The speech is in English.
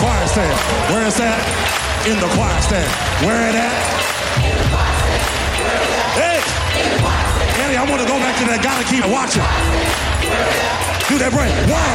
choir stand. Where is that? In the choir stand. Where it at? Hey! Annie, I want to go back to that. Gotta keep watching. Do that break. 1,